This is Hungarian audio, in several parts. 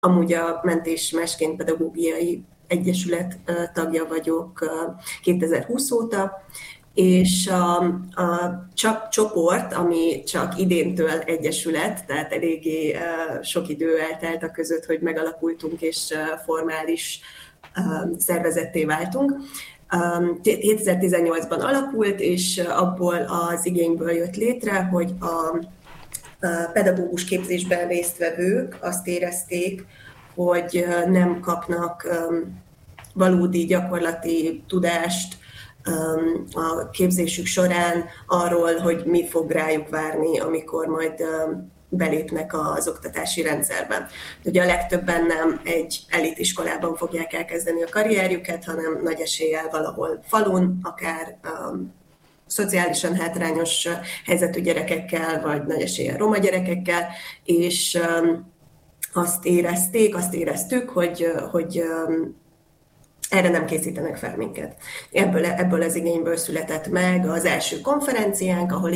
amúgy a Mentés Másként Pedagógiai Egyesület tagja vagyok 2020 óta, és a csoport, ami csak idéntől egyesület, tehát eléggé sok idő eltelt a között, hogy megalakultunk és formális szervezetté váltunk. 2018-ban alakult, és abból az igényből jött létre, hogy a pedagógus képzésben résztvevők azt érezték, hogy nem kapnak valódi gyakorlati tudást a képzésük során arról, hogy mi fog rájuk várni, amikor majd belépnek az oktatási rendszerben. Ugye a legtöbben nem egy elitiskolában fogják elkezdeni a karrierjüket, hanem nagy eséllyel valahol falun, akár szociálisan hátrányos helyzetű gyerekekkel, vagy nagy eséllyel roma gyerekekkel, és azt éreztük, hogy erre nem készítenek fel minket. Ebből az igényből született meg az első konferenciánk, ahol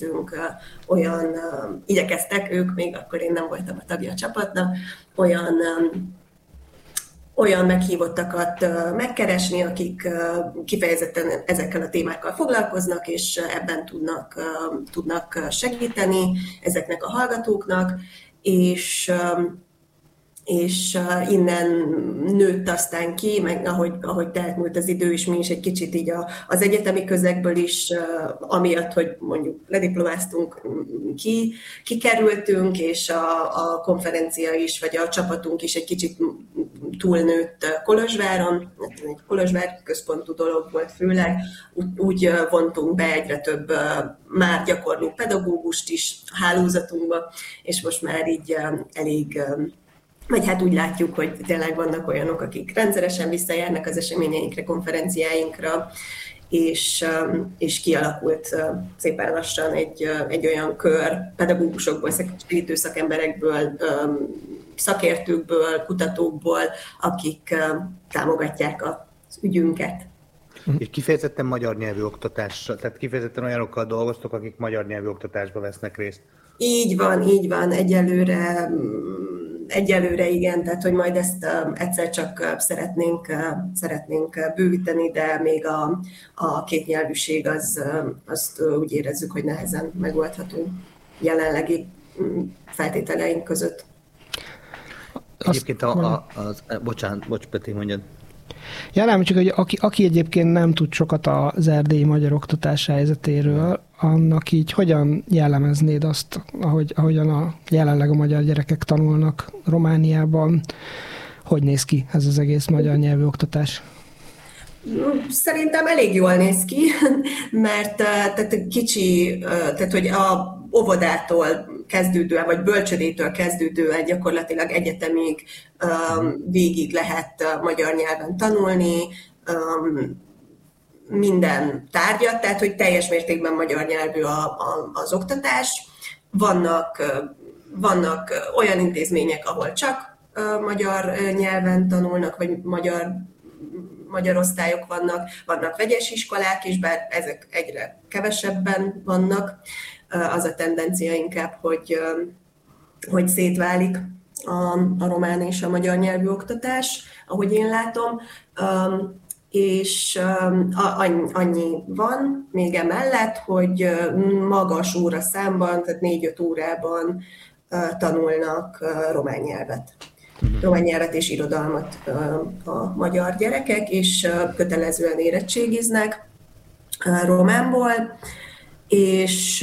igyekeztek ők, még akkor én nem voltam a tagja a csapatnak, olyan meghívottakat megkeresni, akik kifejezetten ezekkel a témákkal foglalkoznak, és ebben tudnak segíteni ezeknek a hallgatóknak, és innen nőtt aztán ki, meg ahogy telt múlt az idő, és mi is egy kicsit így az egyetemi közegből is, amiatt, hogy mondjuk lediplomáztunk, kikerültünk, és a konferencia is, vagy a csapatunk is egy kicsit túlnőtt Kolozsváron, egy Kolozsvár központú dolog volt főleg, úgy vontunk be egyre több már gyakorló pedagógust is a hálózatunkba, és most már így elég, vagy hát úgy látjuk, hogy tényleg vannak olyanok, akik rendszeresen visszajárnak az eseményeinkre, konferenciáinkra, és kialakult szépen lassan egy olyan kör pedagógusokból, segítő szakemberekből, szakértőkből, kutatókból, akik támogatják az ügyünket. És kifejezetten magyar nyelvű oktatás, tehát kifejezetten olyanokkal dolgoztok, akik magyar nyelvű oktatásba vesznek részt? Így van, egyelőre igen, tehát hogy majd ezt egyszer csak szeretnénk bővíteni, de még a kétnyelvűség azt úgy érezzük, hogy nehezen megoldható jelenlegi feltételeink között. Egyébként bocs, Peti, mondjad. Ja, nem, csak hogy aki egyébként nem tud sokat az erdélyi magyar oktatás helyzetéről, annak így hogyan jellemeznéd azt, ahogyan jelenleg a magyar gyerekek tanulnak Romániában, hogy néz ki ez az egész magyar nyelvű oktatás? Szerintem elég jól néz ki, mert tehát hogy a óvodától kezdődően, vagy bölcsödétől kezdődően gyakorlatilag egyetemig végig lehet magyar nyelven tanulni, minden tárgyat, tehát hogy teljes mértékben magyar nyelvű az oktatás. Vannak olyan intézmények, ahol csak magyar nyelven tanulnak, vagy magyar osztályok vannak vegyes iskolák is, bár ezek egyre kevesebben vannak. Az a tendencia inkább, hogy szétválik a román és a magyar nyelvű oktatás, ahogy én látom. És annyi van még emellett, hogy magas óraszámban, tehát 4-5 órában tanulnak román nyelvet. Román nyelvet és irodalmat a magyar gyerekek, és kötelezően érettségiznek románból, és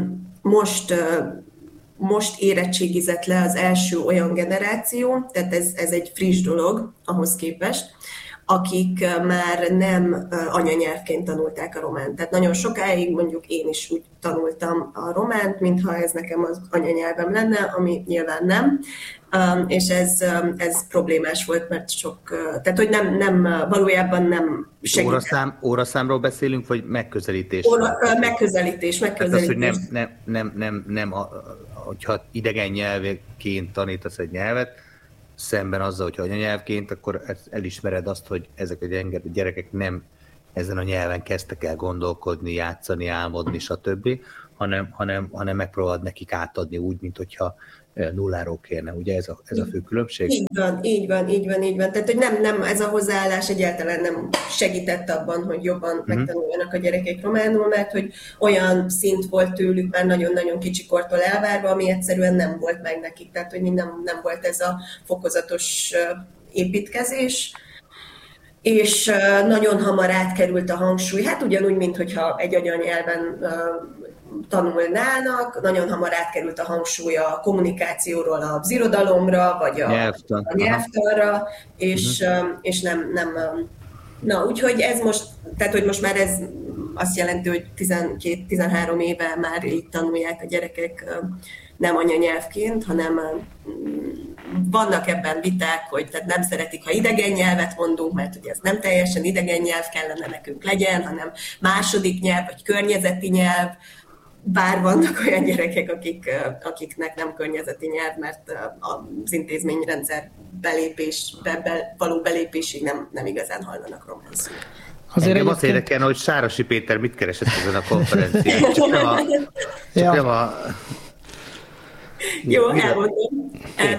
most érettségizett le az első olyan generáció, tehát ez egy friss dolog ahhoz képest, akik már nem anyanyelvként tanulták a románt. Tehát nagyon sokáig, mondjuk én is úgy tanultam a románt, mintha ez nekem az anyanyelvem lenne, ami nyilván nem. És ez problémás volt, mert tehát hogy nem valójában nem segít. Óraszámról beszélünk, vagy megközelítés? Megközelítés. Tehát az, hogy nem, hogyha idegen nyelvként tanítasz egy nyelvet, szemben azzal, hogyha anyanyelvként, akkor elismered azt, hogy ezek a gyerekek nem ezen a nyelven kezdtek el gondolkodni, játszani, álmodni, stb., hanem megpróbálod nekik átadni úgy, mint hogyha nulláról kérne, ugye ez a fő különbség? Így van. Tehát, hogy nem ez a hozzáállás egyáltalán nem segített abban, hogy jobban megtanuljanak a gyerekek románul, mert hogy olyan szint volt tőlük már nagyon-nagyon kicsikortól elvárva, ami egyszerűen nem volt meg nekik. Tehát, hogy nem volt ez a fokozatos építkezés. És nagyon hamar átkerült a hangsúly, hát ugyanúgy, mint hogyha egy anyanyelven tanulnának, nagyon hamar átkerült a hangsúly a kommunikációról az irodalomra, vagy a nyelvtanra, és nem. Na, úgyhogy ez most, tehát hogy most már ez azt jelenti, hogy 12-13 éve már így tanulják a gyerekek nem anyanyelvként, hanem vannak ebben viták, hogy tehát nem szeretik, ha idegen nyelvet mondunk, mert ugye ez nem teljesen idegen nyelv kellene nekünk legyen, hanem második nyelv, vagy környezeti nyelv, bár vannak olyan gyerekek, akiknek nem környezeti nyelv, mert az intézményrendszer való belépésig nem igazán hallanak románszul. Engem azt érdekelne, hogy Sárasi Péter mit keresett ezen a konferencián. Csak nem a... Jó, elmondom.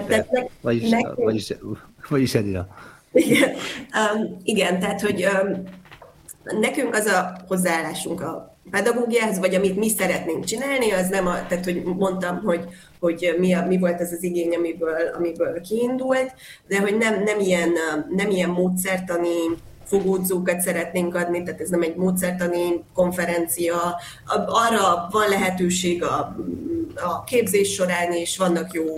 Vagyis Edina. Igen, tehát, hogy nekünk az a hozzáállásunk a pedagógiához, vagy amit mi szeretnénk csinálni, az nem tehát, hogy mondtam, hogy mi volt az igény, amiből kiindult, de hogy nem ilyen módszertani fogódzókat szeretnénk adni, tehát ez nem egy módszertani konferencia. Arra van lehetőség a képzés során is, vannak jó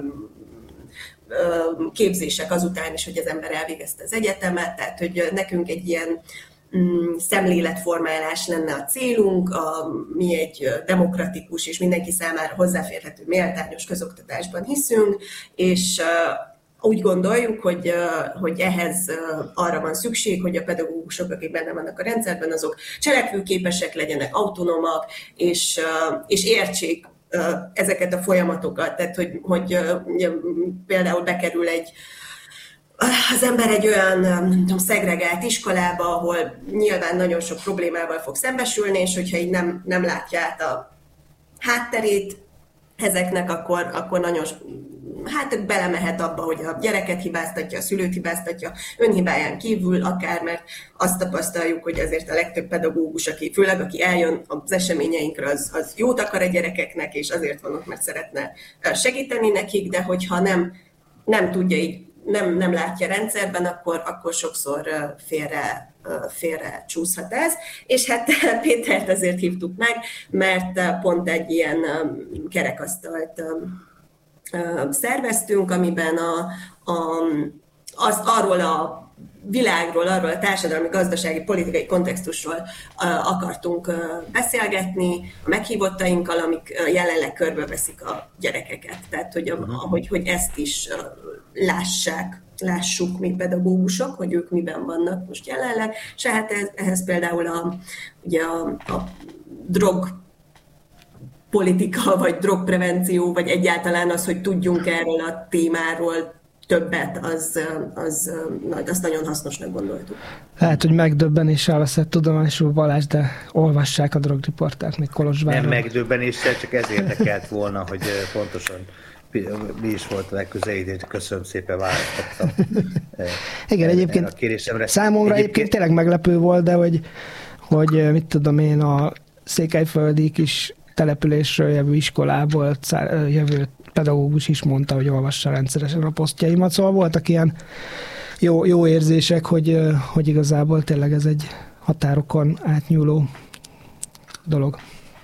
képzések azután is, hogy az ember elvégezte az egyetemet, tehát hogy nekünk egy ilyen szemléletformálás lenne a célunk, mi egy demokratikus és mindenki számára hozzáférhető méltányos közoktatásban hiszünk, és úgy gondoljuk, hogy ehhez arra van szükség, hogy a pedagógusok, akik benne vannak a rendszerben, azok cselekvőképesek legyenek, autonómak, és értsék ezeket a folyamatokat. Tehát, hogy például bekerül az ember egy olyan szegregált iskolába, ahol nyilván nagyon sok problémával fog szembesülni, és hogyha így nem látja át a hátterét ezeknek, akkor nagyon belemehet abba, hogy a gyereket hibáztatja, a szülőt hibáztatja, önhibáján kívül akár, mert azt tapasztaljuk, hogy azért a legtöbb pedagógus, főleg aki eljön az eseményeinkre, az jót akar a gyerekeknek, és azért van ott, mert szeretne segíteni nekik, de hogyha nem tudja így, nem látja rendszerben, akkor sokszor félre csúszhat ez. És hát Pétert azért hívtuk meg, mert pont egy ilyen kerekasztalt szerveztünk, amiben arról a világról, arról a társadalmi, gazdasági, politikai kontextusról akartunk beszélgetni a meghívottainkkal, amik jelenleg körbeveszik a gyerekeket. Tehát, hogy ezt is lássuk mi pedagógusok, hogy ők miben vannak most jelenleg, és hát ehhez például a drogpolitika, vagy drogprevenció, vagy egyáltalán az, hogy tudjunk erről a témáról többet, azt nagyon hasznosnak gondoltuk. Lehet, hogy megdöbbenéssel veszett tudomásul Balázs, de olvassák a drogriportát még Kolozsvárról. Nem megdöbbenéssel, csak ez érdekelt volna, hogy pontosan mi is volt a megközelítés. Köszönöm szépen, választottam. Igen, egyébként a kérésemre. Számomra egyébként tényleg meglepő volt, de hogy mit tudom én, a székelyföldi kis településről jövő iskolából jövő pedagógus is mondta, hogy olvassa rendszeresen a posztjaimat, szóval voltak ilyen jó érzések, hogy igazából tényleg ez egy határokon átnyúló dolog.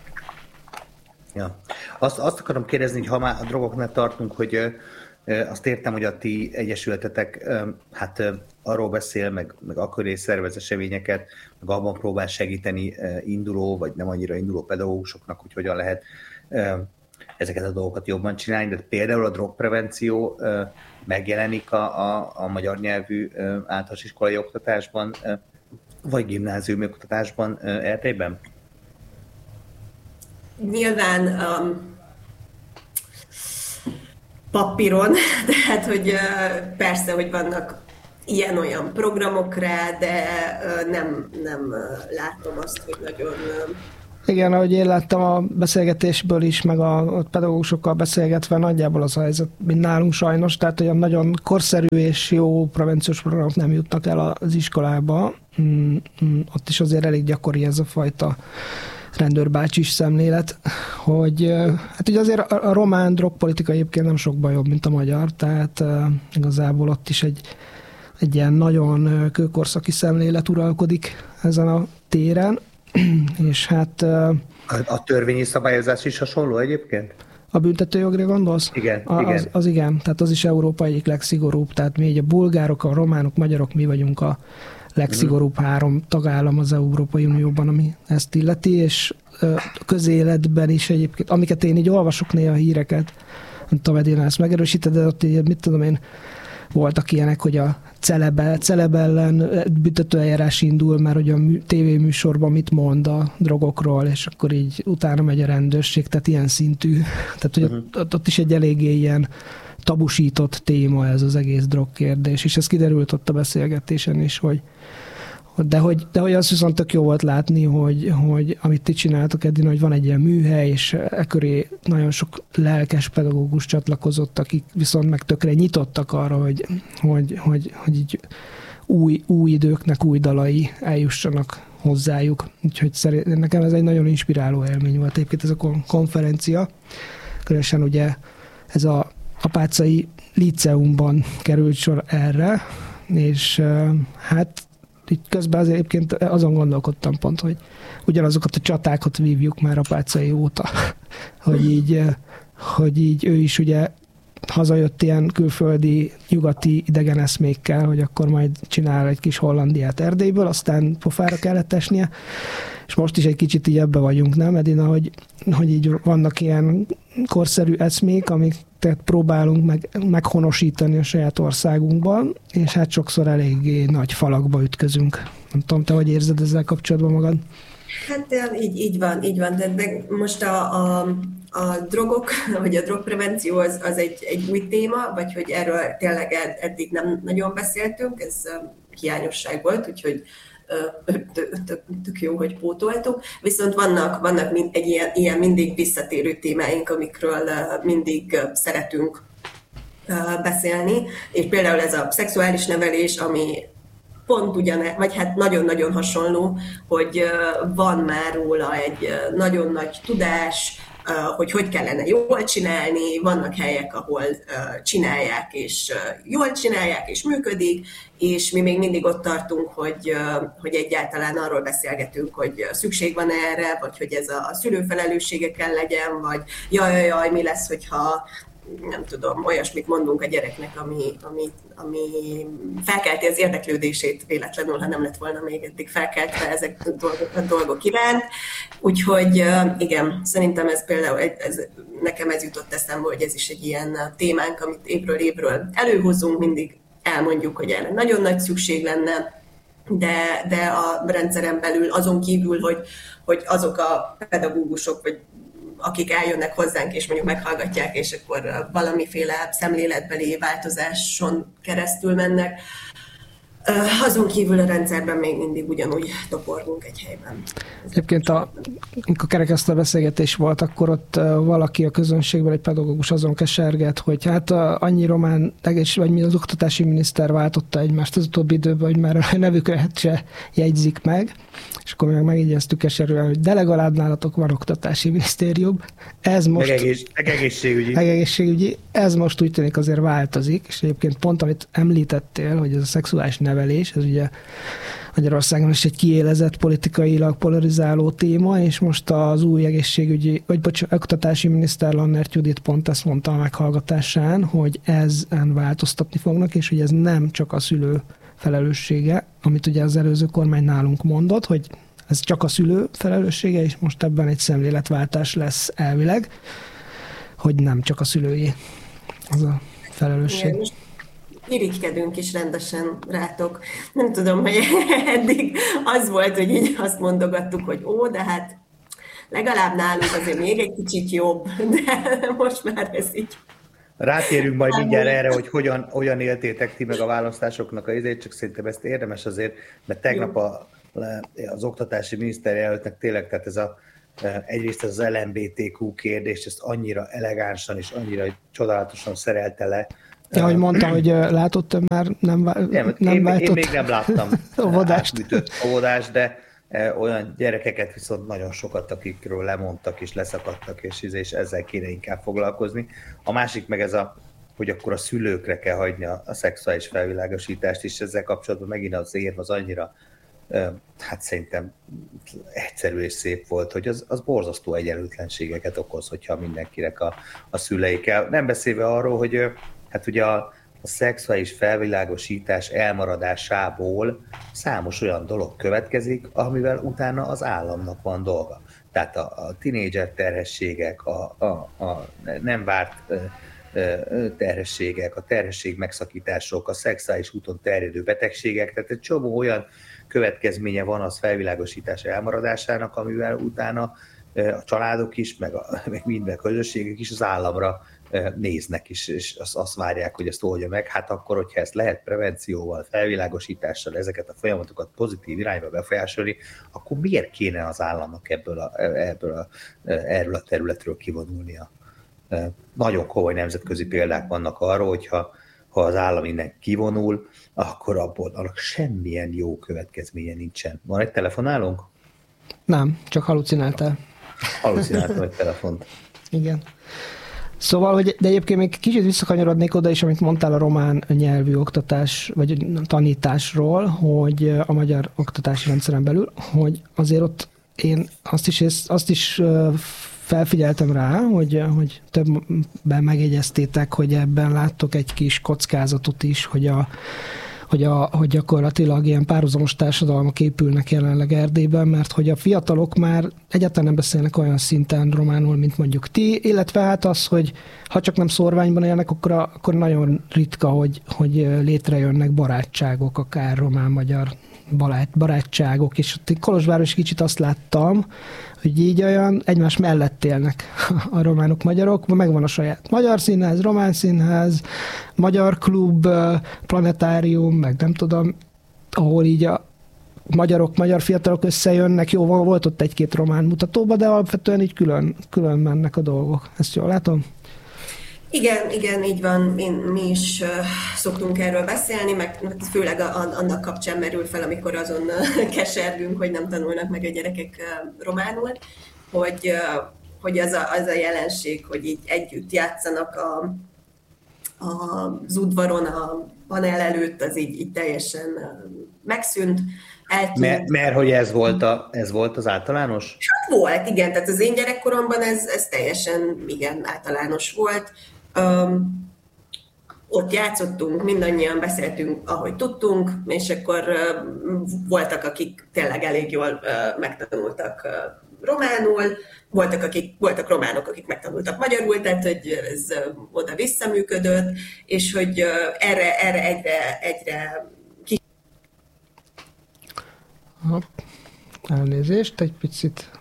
Ja. Azt akarom kérdezni, hogy ha már a drogoknál tartunk, hogy azt értem, hogy a ti egyesületetek arról beszél, meg akkor szervez eseményeket, meg abban próbál segíteni induló, vagy nem annyira induló pedagógusoknak, hogy hogyan lehet ezeket a dolgokat jobban csinálni, de például a drogprevenció megjelenik a magyar nyelvű általános iskolai oktatásban, vagy gimnáziumi oktatásban Erdélyben? Nyilván papíron, tehát hogy persze, hogy vannak ilyen-olyan programok rá, de nem látom azt, hogy nagyon Igen, ahogy én láttam a beszélgetésből is, meg a pedagógusokkal beszélgetve, nagyjából az a helyzet, mint nálunk sajnos, tehát olyan nagyon korszerű és jó prevenciós programok nem jutnak el az iskolába. Ott is azért elég gyakori ez a fajta rendőrbácsis szemlélet, hogy hát ugye azért a román drogpolitika egyébként nem sokban jobb, mint a magyar, tehát igazából ott is egy ilyen nagyon kőkorszaki szemlélet uralkodik ezen a téren, és hát... A törvényi szabályozás is hasonló egyébként? A büntetőjogra gondolsz? Igen, igen. Az igen, tehát az is Európa egyik legszigorúbb, tehát mi a bulgárok, a románok, magyarok, mi vagyunk a legszigorúbb 3 tagállam az Európai Unióban, ami ezt illeti, és a közéletben is egyébként, amiket én így olvasok néha híreket, nem tudom, Edina ezt megerősíted, de ott így, mit tudom én, voltak ilyenek, hogy a celeb ellen büntetőeljárás indul, mert hogy a tévéműsorban mit mond a drogokról, és akkor így utána megy a rendőrség, tehát ilyen szintű. Tehát, hogy ott is egy eléggé ilyen tabusított téma ez az egész drogkérdés, és ez kiderült ott a beszélgetésen is, de hogy az viszont tök jó volt látni, hogy amit ti csináltok, Edina, hogy van egy ilyen műhely, és köré nagyon sok lelkes pedagógus csatlakozott, akik viszont meg tökre nyitottak arra, hogy így új időknek új dalai eljussanak hozzájuk. Úgyhogy nekem ez egy nagyon inspiráló élmény volt egyébként ez a konferencia. Különösen ugye ez a Apáczai Líceumban került sor erre, és hát így közben azért egyébként azon gondolkodtam pont, hogy ugyanazokat a csatákat vívjuk már Apáczai óta, hogy így ő is ugye hazajött ilyen külföldi, nyugati idegen eszmékkel, hogy akkor majd csinál egy kis Hollandiát Erdélyből, aztán pofára kellett esnie, és most is egy kicsit így ebbe vagyunk, nem, Edina, hogy így vannak ilyen korszerű eszmék, amiket próbálunk meghonosítani a saját országunkban, és hát sokszor eléggé nagy falakba ütközünk. Nem tudom, te hogy érzed ezzel kapcsolatban magad? Hát így van, de most a drogok, vagy a drogprevenció az egy új téma, vagy hogy erről tényleg eddig nem nagyon beszéltünk, ez hiányosság volt, úgyhogy tök jó, hogy pótoltuk. Viszont vannak egy ilyen mindig visszatérő témáink, amikről mindig szeretünk beszélni, és például ez a szexuális nevelés, ami pont ugyanez, vagy hát nagyon-nagyon hasonló, hogy van már róla egy nagyon nagy tudás, hogy kellene jól csinálni, vannak helyek, ahol csinálják, és jól csinálják, és működik, és mi még mindig ott tartunk, hogy egyáltalán arról beszélgetünk, hogy szükség van erre, vagy hogy ez a szülő felelőssége kell legyen, vagy jaj, mi lesz, hogyha nem tudom, olyasmit mondunk a gyereknek, ami felkelti az érdeklődését véletlenül, ha nem lett volna még eddig felkeltve ezek a dolgok iránt. Úgyhogy igen, szerintem ez például, nekem ez jutott eszembe, hogy ez is egy ilyen témánk, amit évről előhozunk, mindig elmondjuk, hogy erre nagyon nagy szükség lenne, de a rendszeren belül azon kívül, hogy azok a pedagógusok, vagy akik eljönnek hozzánk, és mondjuk meghallgatják, és akkor valamiféle szemléletbeli változáson keresztül mennek. Azon kívül a rendszerben még mindig ugyanúgy toporgunk egy helyben. Egyébként amikor kerekasztal beszélgetés volt, akkor ott valaki a közönségben, egy pedagógus azon keserget, hogy hát annyi román, vagy mi az oktatási miniszter váltotta egymást az utóbbi időben, hogy már a nevüket se jegyzik meg, és akkor megjegyeztük keserűen, hogy de legalább nálatok van oktatási minisztérium. Ez most... Egészségügyi. Ez most úgy tűnik azért változik, és egyébként pont, amit említettél, hogy ez a szexuális nevelés, ez ugye Magyarországon is egy kiélezett politikailag polarizáló téma, és most az új oktatási miniszter Lannert Judit pont ezt mondta a meghallgatásán, hogy ezen változtatni fognak, és hogy ez nem csak a szülő felelőssége, amit ugye az előző kormány nálunk mondott, hogy ez csak a szülő felelőssége, és most ebben egy szemléletváltás lesz elvileg, hogy nem csak a szülői az a felelősség. Igen, irigykedünk is rendesen rátok. Nem tudom, hogy eddig az volt, hogy így azt mondogattuk, hogy de hát legalább nálunk azért még egy kicsit jobb, de most már ez így. Rátérünk majd mindjárt erre, hogy hogyan éltétek ti meg a választásoknak a idejét, csak szerintem ezt érdemes azért, mert tegnap az oktatási miniszter jelöltnek tényleg, tehát ez a egyrészt az LMBTQ kérdést, ezt annyira elegánsan és annyira csodálatosan szerelte le. Ja, hogy mondta, hogy látott már nem váltott. Én még nem láttam óvodást, de olyan gyerekeket viszont nagyon sokat, akikről lemondtak és leszakadtak, és ezzel kéne inkább foglalkozni. A másik meg ez hogy akkor a szülőkre kell hagyni a szexuális felvilágosítást, és ezzel kapcsolatban megint az érv az annyira, hát szerintem egyszerű és szép volt, hogy az borzasztó egyenlőtlenségeket okoz, hogyha mindenkinek a szülei kell. Nem beszélve arról, hogy hát ugye a szexuális felvilágosítás elmaradásából számos olyan dolog következik, amivel utána az államnak van dolga. Tehát a tinédzser terhességek, a nem várt terhességek, a terhesség megszakítások, a szexuális úton terjedő betegségek, tehát egy csomó olyan következménye van az felvilágosítás elmaradásának, amivel utána a családok is, meg minden közösségek is az államra néznek is, és azt várják, hogy ezt oldja meg. Hát akkor, hogyha ezt lehet prevencióval, felvilágosítással ezeket a folyamatokat pozitív irányba befolyásolni, akkor miért kéne az államnak erről a területről kivonulnia? Nagyon komoly nemzetközi példák vannak arra, hogyha az állam innen kivonul, akkor abból annak semmilyen jó következménye nincsen. Van egy telefonálunk? Nem, csak halucináltál. Halucináltam egy telefont. Igen. Szóval, de egyébként még kicsit visszakanyarodnék oda is, amit mondtál a román nyelvű oktatás, vagy tanításról, hogy a magyar oktatási rendszeren belül, hogy azért ott én azt is felfigyeltem rá, hogy többen megjegyeztétek, hogy ebben láttok egy kis kockázatot is, hogy gyakorlatilag ilyen párhuzamos társadalmak épülnek jelenleg Erdélyben, mert hogy a fiatalok már egyáltalán nem beszélnek olyan szinten románul, mint mondjuk ti, illetve hát az, hogy ha csak nem szórványban élnek, akkor nagyon ritka, hogy létrejönnek barátságok, akár román-magyar barátságok, és ott Kolozsváron is kicsit azt láttam, hogy így olyan egymás mellett élnek a románok, magyarok, megvan a saját magyar színház, román színház, magyar klub, planetárium, meg nem tudom, ahol így a magyar fiatalok összejönnek, jó, volt ott egy-két román mutatóba, de alapvetően így külön mennek a dolgok. Ezt jól látom? Igen, így van. Mi is szoktunk erről beszélni, meg főleg annak kapcsán merül fel, amikor azon kesergünk, hogy nem tanulnak meg a gyerekek románul, hogy az a jelenség, hogy így együtt játszanak az udvaron, a panel előtt, az így teljesen megszűnt. Mert hogy ez volt az általános? Hát volt, igen, tehát az én gyerekkoromban ez teljesen igen általános volt. Ott játszottunk, mindannyian beszéltünk, ahogy tudtunk, és akkor voltak, akik tényleg elég jól megtanultak románul, voltak románok, akik megtanultak magyarul, tehát hogy ez oda visszaműködött, és hogy erre egyre Elnézést, egy picit.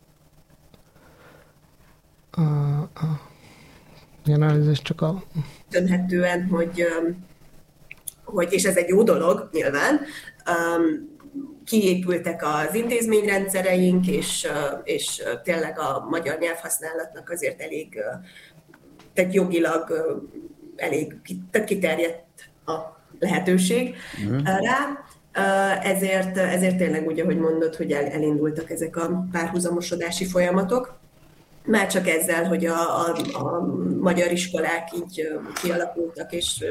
Igen, elnézést csak a... Dönhetően, hogy és ez egy jó dolog nyilván, kiépültek az intézményrendszereink, és tényleg a magyar nyelvhasználatnak azért elég, tehát jogilag elég kiterjedt a lehetőség rá. Ezért tényleg úgy, ahogy mondod, hogy elindultak ezek a párhuzamosodási folyamatok. Már csak ezzel, hogy a magyar iskolák így kialakultak, és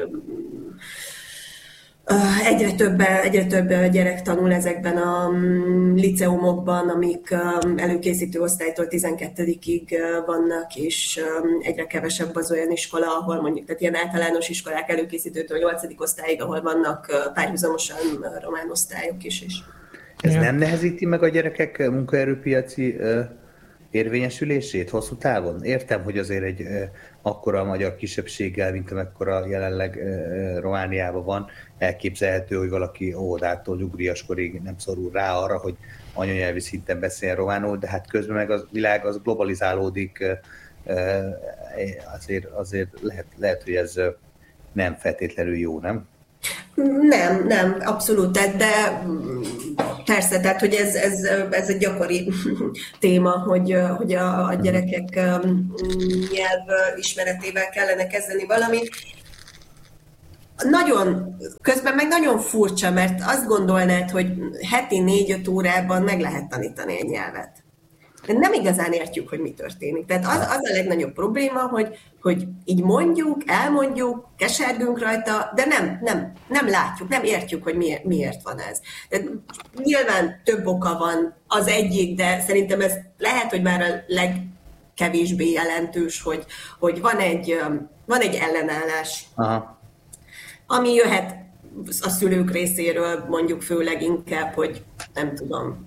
egyre több gyerek tanul ezekben a liceumokban, amik előkészítő osztálytól 12-ig vannak, és egyre kevesebb az olyan iskola, ahol mondjuk, tehát ilyen általános iskolák előkészítőtől 8. osztályig, ahol vannak párhuzamosan román osztályok is. Ez nem nehezíti meg a gyerekek munkaerőpiaci érvényesülését hosszú távon? Értem, hogy azért egy akkora magyar kisebbséggel, mint amekkora jelenleg Romániában van, elképzelhető, hogy valaki óvodától nyugdíjaskorig nem szorul rá arra, hogy anyanyelvi szinten beszél románul, de hát közben meg a világ az globalizálódik, azért lehet, hogy ez nem feltétlenül jó, nem? Nem, abszolút, de Persze, tehát hogy ez egy gyakori téma, hogy a gyerekek nyelv ismeretével kellene kezdeni valamit. Közben meg nagyon furcsa, mert azt gondolnád, hogy heti 4-5 órában meg lehet tanítani egy nyelvet. De nem igazán értjük, hogy mi történik. Tehát az a legnagyobb probléma, hogy így mondjuk, elmondjuk, kesergünk rajta, de nem látjuk, nem értjük, hogy miért van ez. Tehát nyilván több oka van az egyik, de szerintem ez lehet, hogy már a legkevésbé jelentős, hogy van egy ellenállás. Aha. Ami jöhet a szülők részéről, mondjuk főleg inkább, hogy nem tudom,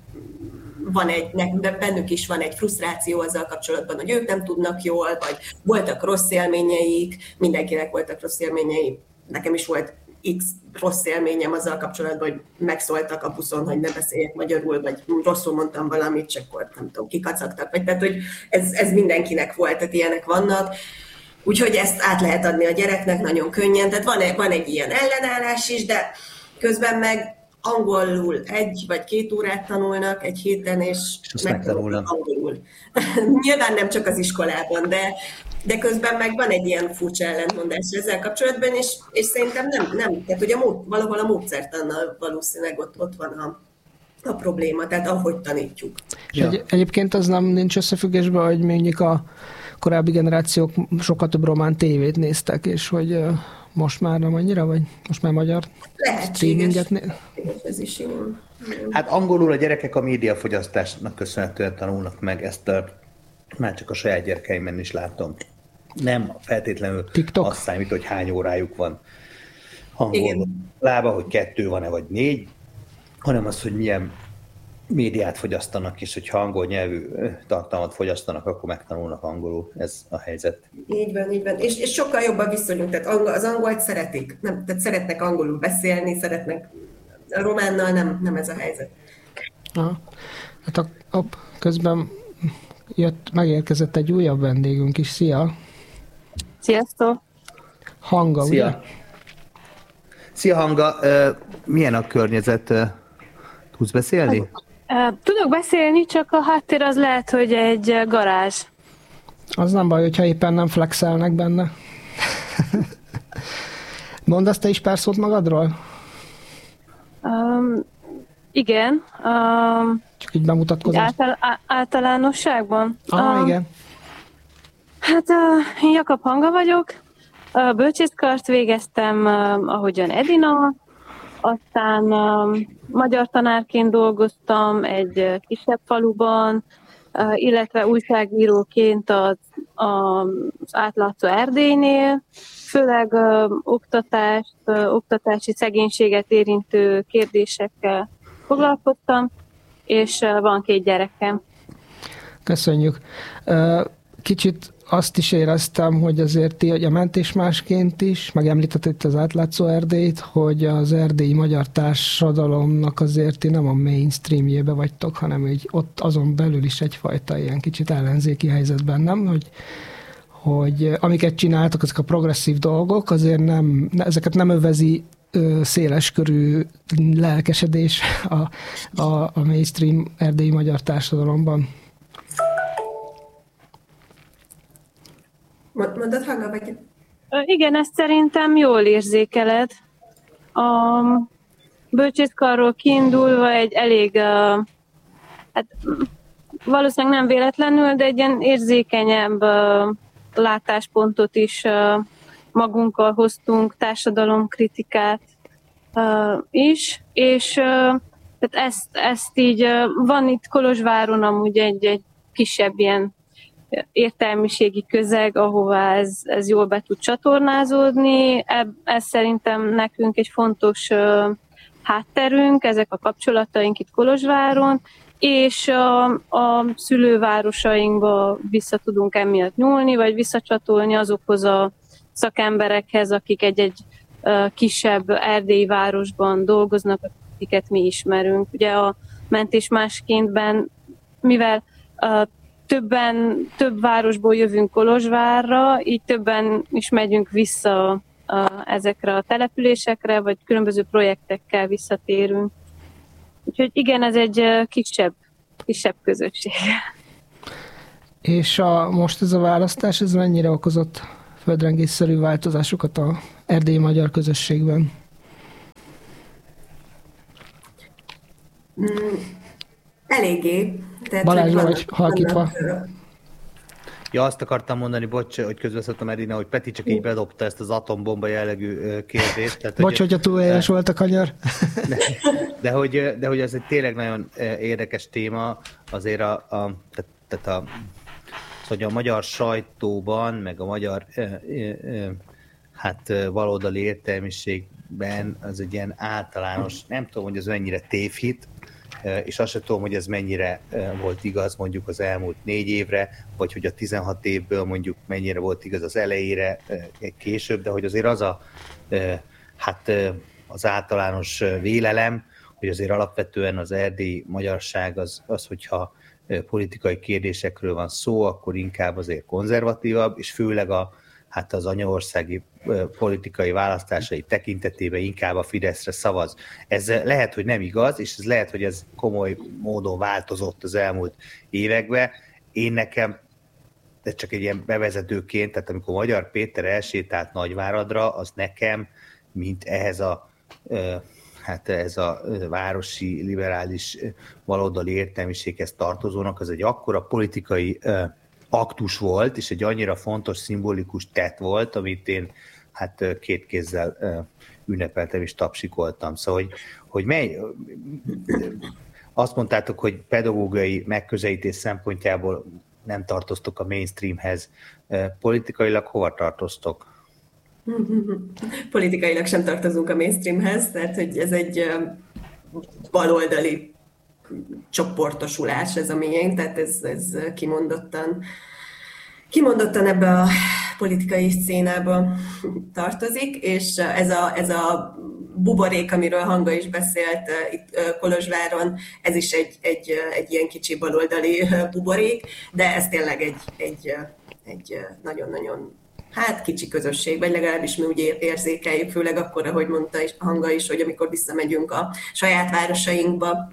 bennük is van egy frusztráció azzal kapcsolatban, hogy ők nem tudnak jól, vagy voltak rossz élményeik, mindenkinek voltak rossz élményei, nekem is volt x rossz élményem azzal kapcsolatban, hogy megszóltak a buszon, hogy ne beszéljek magyarul, vagy rosszul mondtam valamit, csak akkor nem tudom, kikacagtak, vagy tehát, hogy ez mindenkinek volt, tehát ilyenek vannak. Úgyhogy ezt át lehet adni a gyereknek nagyon könnyen, tehát van egy ilyen ellenállás is, de közben meg angolul 1 vagy 2 órát tanulnak egy héten, és megtanulnak angolul. Nyilván nem csak az iskolában, de közben meg van egy ilyen furcsa ellentmondás ezzel kapcsolatban, és szerintem nem. Tehát ugye valahol a módszertannal valószínűleg ott van a probléma, tehát ahogy tanítjuk. Ja. Egyébként az nincs összefüggésben, hogy mondjuk a korábbi generációk sokkal több román tévét néztek, és hogy most már nem annyira, vagy most már magyar streaminget ez is jó. Hát angolul a gyerekek a médiafogyasztásnak köszönhetően tanulnak meg, ezt már csak a saját gyerekeimben is látom. Nem feltétlenül TikTok. azt számít, hogy hány órájuk van angolul lába, hogy 2 van-e vagy 4, hanem az, hogy milyen médiát fogyasztanak, és hogyha angol nyelvű tartalmat fogyasztanak, akkor megtanulnak angolul. Ez a helyzet. Így van. És sokkal jobban viszonyunk. Tehát az angolt szeretik. Tehát szeretnek angolul beszélni, szeretnek. A románnal nem ez a helyzet. Aha. Hát közben megérkezett egy újabb vendégünk is. Szia! Sziasztok! Hanga, Szia. Ugye? Szia, Hanga! Milyen a környezet? Tudsz beszélni? Tudok beszélni, csak a háttér az lehet, hogy egy garázs. Az nem baj, hogyha éppen nem flexelnek benne. Mondasz te is pár szót magadról? Igen. Csak így bemutatkozom. Általánosságban? Igen. Hát én Jakab Hanga vagyok. Bölcsészkart végeztem, ahogyan Edina. Aztán magyar tanárként dolgoztam egy kisebb faluban, illetve újságíróként az átlátszó Erdélynél, főleg oktatási szegénységet érintő kérdésekkel foglalkoztam, és van 2 gyerekem. Köszönjük. Kicsit azt is éreztem, hogy azért ti a mentésmásként is, megemlítetted itt az átlátszó Erdélyt, hogy az erdélyi magyar társadalomnak azért ti nem a mainstreamjébe vagytok, hanem így ott azon belül is egyfajta ilyen kicsit ellenzéki helyzetben, nem? Hogy amiket csináltok, ezek a progresszív dolgok, azért ezeket nem övezi széleskörű lelkesedés a mainstream erdélyi magyar társadalomban. Mondod, Hanga, vagy? Igen, ezt szerintem jól érzékeled. A bölcsészkarról kiindulva egy elég, hát valószínűleg nem véletlenül, de egy ilyen érzékenyebb látáspontot is magunkkal hoztunk, társadalomkritikát is, és tehát ezt így van itt Kolozsváron amúgy egy kisebb ilyen értelmiségi közeg, ahová ez jól be tud csatornázódni. Ez szerintem nekünk egy fontos hátterünk, ezek a kapcsolataink itt Kolozsváron, és a szülővárosainkba vissza tudunk emiatt nyúlni, vagy visszacsatolni azokhoz a szakemberekhez, akik egy kisebb erdélyi városban dolgoznak, akiket mi ismerünk. Ugye a mentésmáskéntben, mivel több városból jövünk Kolozsvárra, így többen is megyünk vissza ezekre a településekre, vagy különböző projektekkel visszatérünk. Úgyhogy igen, ez egy kisebb közösség. És most ez a választás, ez mennyire okozott földrengésszerű változásokat az erdélyi magyar közösségben? Eléggé. Tehát, Balázs, vagy halkítva? Ja, azt akartam mondani, bocs, hogy közbeszóltam Edina, hogy Peti csak így bedobta ezt az atombomba jellegű kérdést. Tehát, bocs, hogyha túl éles volt a kanyar. De hogy ez egy tényleg nagyon érdekes téma, azért hogy a magyar sajtóban, meg a magyar baloldali értelmiségben az egy ilyen általános, nem tudom, hogy ez mennyire tévhit, és azt sem tudom, hogy ez mennyire volt igaz mondjuk az elmúlt 4 évre, vagy hogy a 16 évből mondjuk mennyire volt igaz az elejére később, de hogy azért az az általános vélelem, hogy azért alapvetően az erdélyi magyarság az hogyha politikai kérdésekről van szó, akkor inkább azért konzervatívabb, és főleg az anyaországi politikai választásai tekintetében inkább a Fideszre szavaz. Ez lehet, hogy nem igaz, és ez lehet, hogy ez komoly módon változott az elmúlt években. Én nekem, de csak egy ilyen bevezetőként, tehát amikor Magyar Péter elsétált Nagyváradra, az nekem, mint ehhez a városi liberális baloldali értelmiséghez tartozónak, az egy akkora politikai aktus volt, és egy annyira fontos, szimbolikus tett volt, amit én 2 kézzel ünnepeltem és tapsikoltam. Szóval, hogy azt mondtátok, hogy pedagógiai megközelítés szempontjából nem tartoztok a mainstreamhez. Politikailag hova tartoztok? Politikailag sem tartozunk a mainstreamhez, tehát hogy ez egy baloldali csoportosulás ez a miénk, tehát ez kimondottan ebbe a politikai szcénába tartozik, és ez a buborék, amiről Hanga is beszélt itt Kolozsváron, ez is egy ilyen kicsi baloldali buborék, de ez tényleg egy nagyon-nagyon kicsi közösség, vagy legalábbis mi úgy érzékeljük, főleg akkor, ahogy mondta is Hanga is, hogy amikor visszamegyünk a saját városainkba,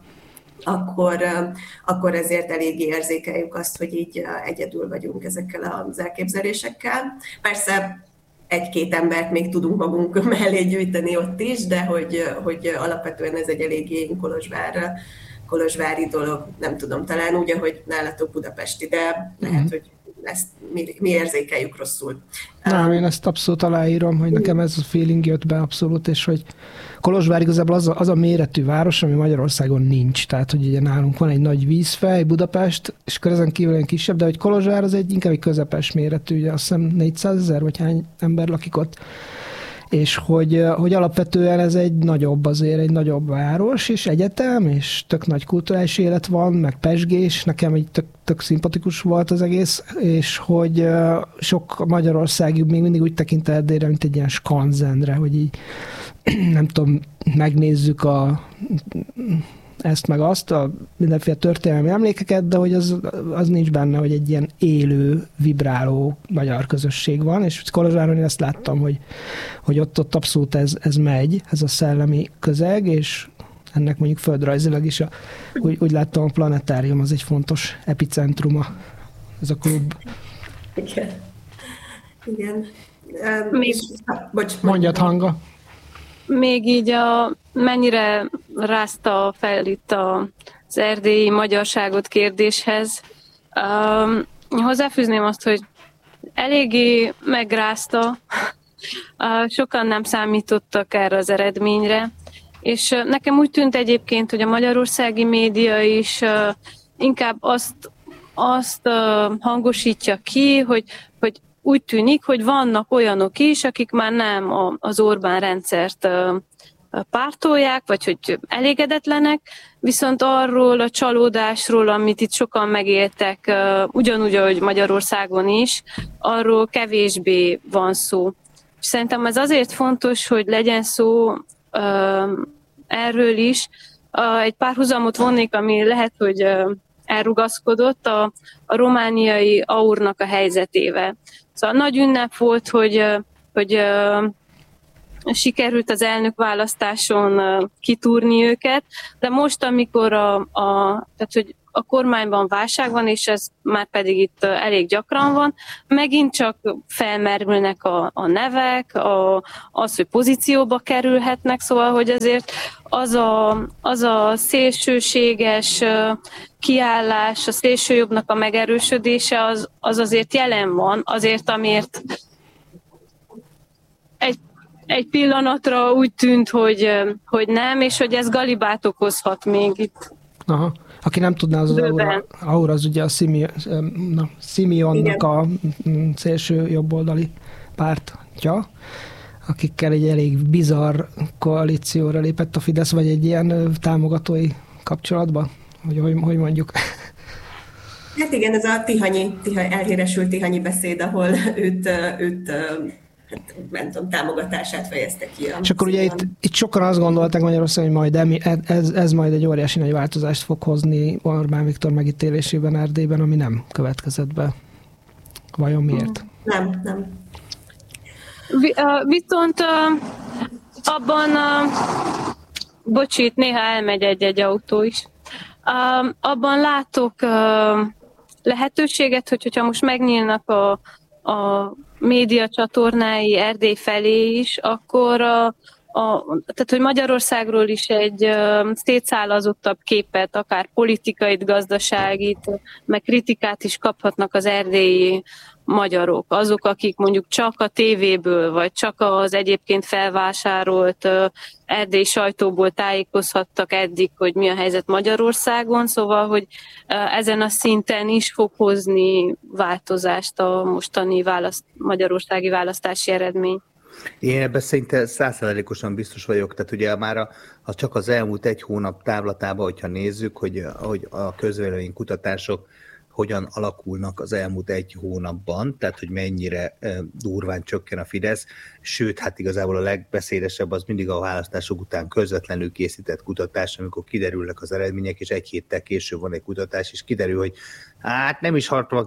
akkor ezért eléggé érzékeljük azt, hogy így egyedül vagyunk ezekkel az elképzelésekkel. Persze 1-2 embert még tudunk magunk mellé gyűjteni ott is, de hogy alapvetően ez egy eléggé kolozsvári dolog, nem tudom, talán úgy, ahogy nálatok budapesti, de lehet, hogy ezt mi érzékeljük rosszul. Nem, én ezt abszolút aláírom, hogy nekem ez a feeling jött be abszolút, és hogy Kolozsvár igazából az a méretű város, ami Magyarországon nincs. Tehát, hogy ugye nálunk van egy nagy vízfej, Budapest, és akkor ezen kívül egy kisebb, de hogy Kolozsvár az inkább egy közepes méretű, ugye azt hiszem 400 000, vagy hány ember lakik ott. És hogy alapvetően ez egy nagyobb város, és egyetem, és tök nagy kulturális élet van, meg pezsgés, nekem egy tök szimpatikus volt az egész, és hogy sok Magyarországi még mindig úgy tekint Erdélyre, mint egy ilyen skanzenre, hogy így nem tudom, megnézzük ezt meg azt, a mindenféle történelmi emlékeket, de hogy az nincs benne, hogy egy ilyen élő, vibráló magyar közösség van, és Kolozsváron én ezt láttam, hogy ott abszolút ez megy, ez a szellemi közeg, és ennek mondjuk földrajzilag is úgy láttam, a planetárium az egy fontos epicentruma, ez a klub. Igen. Mondjad, Hanga. Még így mennyire rázta fel itt az erdélyi magyarságot kérdéshez. Hozzáfűzném azt, hogy eléggé megrázta, sokan nem számítottak erre az eredményre, és nekem úgy tűnt egyébként, hogy a magyarországi média is inkább azt hangosítja ki, hogy úgy tűnik, hogy vannak olyanok is, akik már nem az Orbán rendszert pártolják, vagy hogy elégedetlenek, viszont arról a csalódásról, amit itt sokan megéltek, ugyanúgy, ahogy Magyarországon is, arról kevésbé van szó. És szerintem ez azért fontos, hogy legyen szó erről is. Egy párhuzamot vonnék, ami lehet, hogy elrugaszkodott a romániai AUR-nak a helyzetével. Szóval nagy ünnep volt, hogy sikerült az elnökválasztáson kitúrni őket, de most, amikor tehát, hogy a kormányban válság van, és ez már pedig itt elég gyakran van, megint csak felmerülnek a nevek, az, hogy pozícióba kerülhetnek, szóval, hogy azért az a szélsőséges kiállás, a szélsőjobbnak a megerősödése az azért jelen van, azért, amiért egy pillanatra úgy tűnt, hogy nem, és hogy ez galibát okozhat még itt. Aha. Aki nem tudná, az Aura az ugye a Simeonnak a szélső jobboldali pártja, akikkel egy elég bizarr koalícióra lépett a Fidesz, vagy egy ilyen támogatói kapcsolatba? Hogy mondjuk? Hát igen, ez a elhíresült tihanyi beszéd, ahol őt nem tudom, támogatását fejezte ki. És akkor ugye itt sokan azt gondolták Magyarországon, hogy majd ez majd egy óriási nagy változást fog hozni Orbán Viktor megítélésében Erdélyben, ami nem következett be. Vajon miért? Nem. Viszont abban, itt néha elmegy egy autó is, abban látok lehetőséget, hogyha most megnyílnak a média csatornái Erdély felé is, akkor tehát, hogy Magyarországról is egy szétszálazottabb képet, akár politikait, gazdaságit, meg kritikát is kaphatnak az erdélyi magyarok. Azok, akik mondjuk csak a tévéből, vagy csak az egyébként felvásárolt erdélyi sajtóból tájékozhattak eddig, hogy mi a helyzet Magyarországon, szóval, hogy ezen a szinten is fog hozni változást a mostani magyarországi választási eredmény. Én ebben szinte 100%-osan biztos vagyok, tehát ugye már csak az elmúlt egy hónap távlatában, hogyha nézzük, hogy a közvéleménykutatások hogyan alakulnak az elmúlt egy hónapban, tehát hogy mennyire durván csökken a Fidesz, sőt, hát igazából a legbeszédesebb az mindig a választások után közvetlenül készített kutatás, amikor kiderülnek az eredmények, és egy héttel később van egy kutatás, és kiderül, hogy hát nem is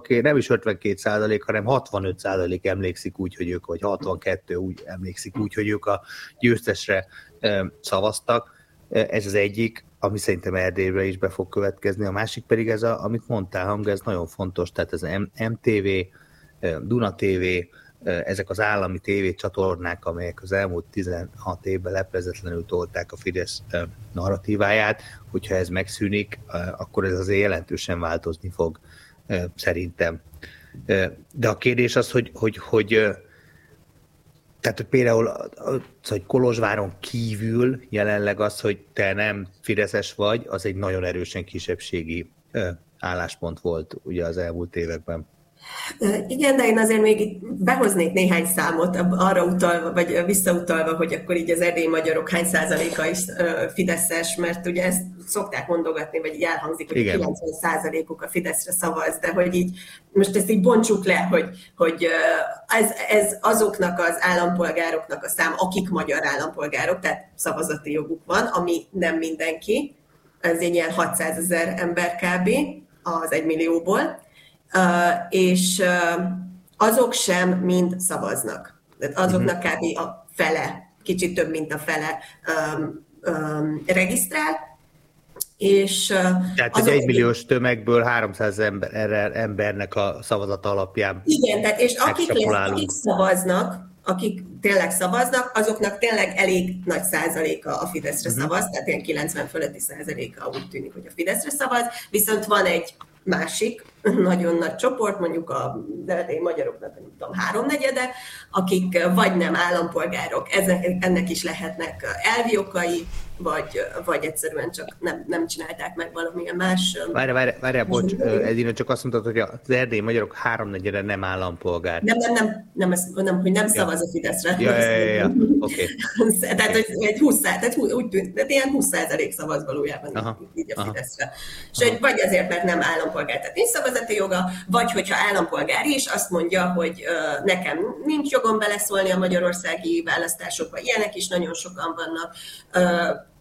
52%, hanem 65% emlékszik úgy, hogy ők, vagy 62 úgy emlékszik úgy, hogy ők a győztesre szavaztak. Ez az egyik, ami szerintem Erdélyre is be fog következni. A másik pedig ez, amit mondtál, Hang, ez nagyon fontos, tehát ez MTV, Duna TV, ezek az állami tévécsatornák, amelyek az elmúlt 16 évben leprezetlenül tolták a Fidesz narratíváját, hogyha ez megszűnik, akkor ez azért jelentősen változni fog, szerintem. De a kérdés az, hogy tehát hogy például hogy Kolozsváron kívül jelenleg az, hogy te nem fideszes vagy, az egy nagyon erősen kisebbségi álláspont volt ugye az elmúlt években. Igen, de én azért még itt behoznék néhány számot arra utalva, vagy visszautalva, hogy akkor így az erdélyi magyarok hány százaléka is fideszes, mert ugye ezt szokták mondogatni, vagy így elhangzik, hogy 90%-uk a Fideszre szavaz, de hogy így most ezt így bontsuk le, hogy ez azoknak az állampolgároknak a szám, akik magyar állampolgárok, tehát szavazati joguk van, ami nem mindenki, ez egy ilyen 600 000 ember kb. Az 1 millióból, és azok sem mind szavaznak. Tehát azoknak kb. A fele, kicsit több, mint a fele regisztrál. És tehát egy 1 milliós tömegből 300 embernek a szavazata alapján. Igen, tehát és akik szavaznak, akik tényleg szavaznak, azoknak tényleg elég nagy százaléka a Fideszre szavaz, tehát ilyen 90 fölötti százaléka úgy tűnik, hogy a Fideszre szavaz, viszont van egy másik, nagyon nagy csoport, mondjuk a erdélyi magyaroknak, nem tudom, 3/4, akik vagy nem állampolgárok, ennek is lehetnek elvi okai, vagy egyszerűen csak nem csinálták meg valamilyen más... Várjál, bocs, Edina, csak azt mondtad, hogy az erdélyi magyarok 3/4 nem állampolgár. Nem ezt mondom, hogy nem szavaz a Fideszre. Ja, oké. Tehát, hogy egy 20%, tehát úgy tűnt, tehát ilyen 20% szavaz valójában így a Fideszre. És hogy vagy azért, mert nem állampolgár, tehát nincs szavazati joga, vagy hogyha állampolgár is, azt mondja, hogy nekem nincs jogom beleszólni a magyarországi választásokba, ilyenek is nagyon sokan vannak,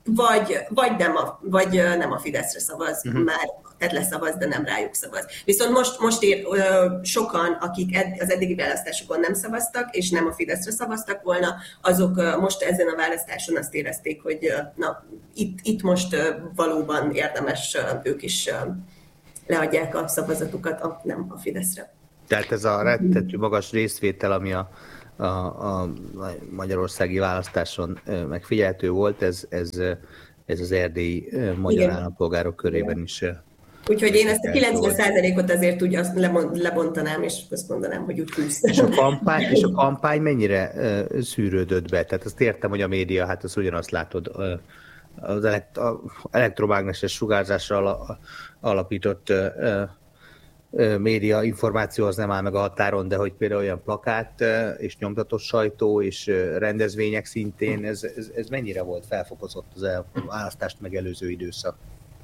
vagy nem a Fideszre szavaz, már, tehát leszavaz, de nem rájuk szavaz. Viszont most sokan, akik az eddigi választásokon nem szavaztak, és nem a Fideszre szavaztak volna, azok most ezen a választáson azt érezték, hogy itt most valóban érdemes ők is leadják a szavazatukat, nem a Fideszre. Tehát ez a rettetű magas részvétel, ami a magyarországi választáson megfigyelhető volt, ez az erdélyi magyar állampolgárok körében is. Úgyhogy én ezt a 90%-ot azért úgy lebontanám, és azt mondanám, hogy úgy 20. És a kampány mennyire szűrődött be? Tehát azt értem, hogy a média, hát azt ugyanazt látod, az elektromágneses sugárzásra alapított média információ az nem áll meg a határon, de hogy például olyan plakát és nyomtatott sajtó és rendezvények szintén, ez mennyire volt felfokozott az választást megelőző időszak?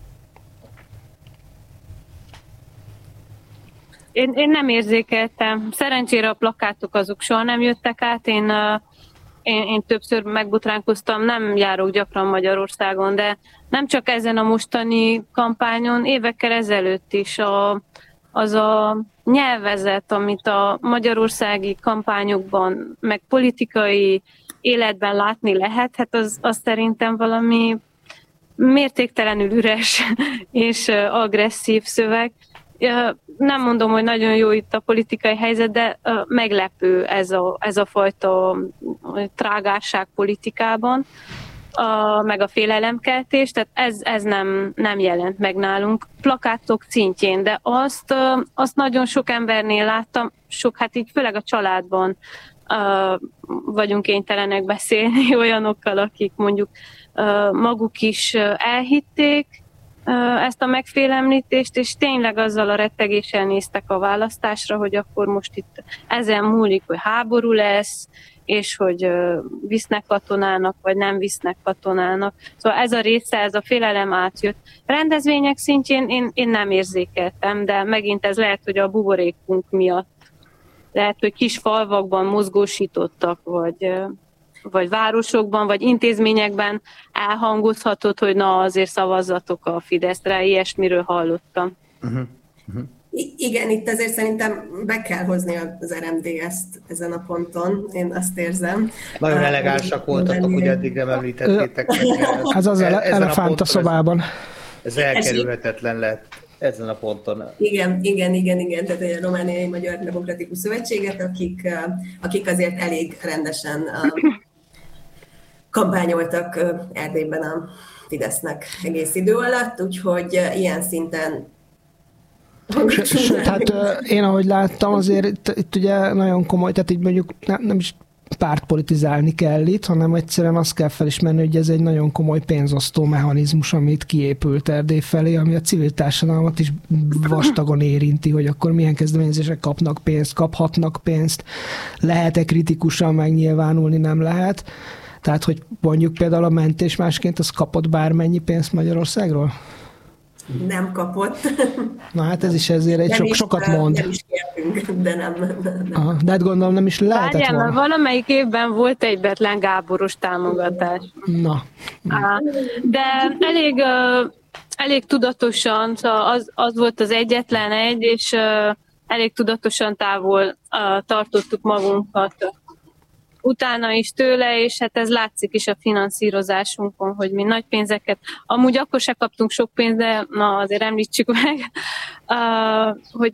Én nem érzékeltem. Szerencsére a plakátok azok soha nem jöttek át. Én többször megbotránkoztam, nem járok gyakran Magyarországon, de nem csak ezen a mostani kampányon, évekkel ezelőtt is az a nyelvezet, amit a magyarországi kampányokban, meg politikai életben látni lehet, hát az szerintem valami mértéktelenül üres és agresszív szöveg. Nem mondom, hogy nagyon jó itt a politikai helyzet, de meglepő ez a fajta trágásság politikában, meg a félelemkeltés, tehát ez nem jelent meg nálunk plakátok szintjén, de azt nagyon sok embernél láttam, hát így főleg a családban vagyunk kénytelenek beszélni olyanokkal, akik mondjuk maguk is elhitték ezt a megfélemlítést, és tényleg azzal a rettegéssel néztek a választásra, hogy akkor most itt ezen múlik, hogy háború lesz, és hogy visznek katonának, vagy nem visznek katonának. Szóval ez a része, ez a félelem átjött. Rendezvények szintjén én nem érzékeltem, de megint ez lehet, hogy a buborékunk miatt. Lehet, hogy kis falvakban mozgósítottak, vagy városokban, vagy intézményekben elhangozhatott, hogy na azért szavazzatok a Fideszre, ilyesmiről hallottam. Igen, itt azért szerintem be kell hozni az RMDS-t ezen a ponton, én azt érzem. Nagyon elegánsak voltatok, hogy eddig nem említettétek meg. Ez az elefánt a szobában. Ez elkerülhetetlen lett ezen a ponton. Igen, tehát a Romániai Magyar Demokratikus Szövetséget, akik azért elég rendesen kampányoltak Erdélyben a Fidesznek egész idő alatt, úgyhogy ilyen szinten Sőt, hát én ahogy láttam, azért itt ugye nagyon komoly, tehát így mondjuk nem is pártpolitizálni kell itt, hanem egyszerűen azt kell felismerni, hogy ez egy nagyon komoly pénzosztó mechanizmus, amit kiépült Erdély felé, ami a civil társadalmat is vastagon érinti, hogy akkor milyen kezdeményezések kapnak pénzt, kaphatnak pénzt, lehet-e kritikusan megnyilvánulni, nem lehet. Tehát, hogy mondjuk például a Mentés másként, az kapott bármennyi pénzt Magyarországról? Nem kapott. Na hát ez is ezért sokat mond. Nem is kértünk, de nem. Aha, de hát gondolom nem is lehetett volna. Mert valamelyik évben volt egy Bethlen Gáboros támogatás. Na. De elég tudatosan, az volt az egyetlen egy, és elég tudatosan távol tartottuk magunkat utána is tőle, és hát ez látszik is a finanszírozásunkon, hogy mi nagy pénzeket, amúgy akkor se kaptunk sok pénzt, de na azért említsük meg, hogy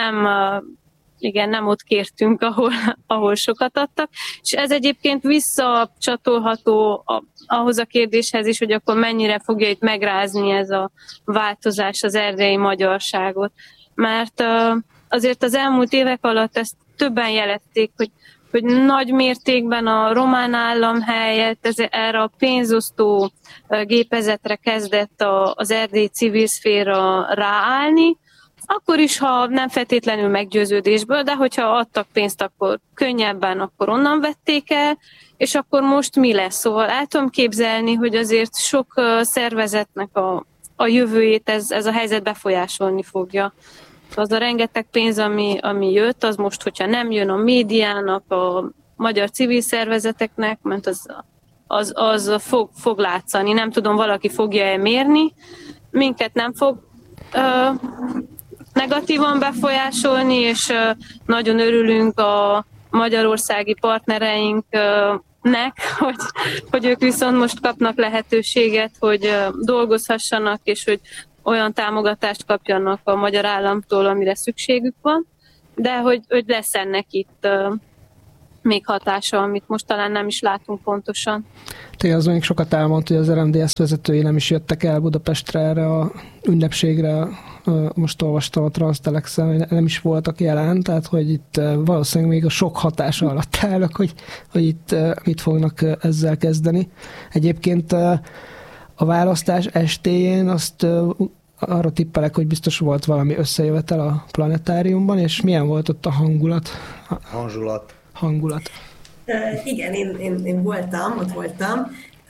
nem ott kértünk, ahol sokat adtak, és ez egyébként visszacsatolható ahhoz a kérdéshez is, hogy akkor mennyire fogja itt megrázni ez a változás az erdélyi magyarságot, mert azért az elmúlt évek alatt ezt többen jelezték, hogy nagy mértékben a román állam helyett erre a pénzosztó gépezetre kezdett az erdélyi civil szféra ráállni, akkor is, ha nem feltétlenül meggyőződésből, de hogyha adtak pénzt, akkor könnyebben, akkor onnan vették el, és akkor most mi lesz? Szóval el tudom képzelni, hogy azért sok szervezetnek a jövőjét ez a helyzet befolyásolni fogja. Az a rengeteg pénz, ami jött, az most, hogyha nem jön a médiának, a magyar civil szervezeteknek, mert az az fog látszani. Nem tudom, valaki fogja-e mérni, minket nem fog negatívan befolyásolni, és nagyon örülünk a magyarországi partnereinknek, hogy ők viszont most kapnak lehetőséget, hogy dolgozhassanak, és hogy olyan támogatást kapjanak a magyar államtól, amire szükségük van, de hogy lesz ennek itt még hatása, amit most talán nem is látunk pontosan. Tényleg az még sokat elmondta, hogy az RMDSZ vezetői nem is jöttek el Budapestre erre a ünnepségre. Most olvastam a Transztelexen, hogy nem is voltak jelen, tehát hogy itt valószínűleg még a sok hatása alatt állnak, hogy itt mit fognak ezzel kezdeni. Egyébként a választás estéjén azt arra tippelek, hogy biztos volt valami összejövetel a planetáriumban, és milyen volt ott a hangulat? Hangulat. Igen, én voltam, ott voltam.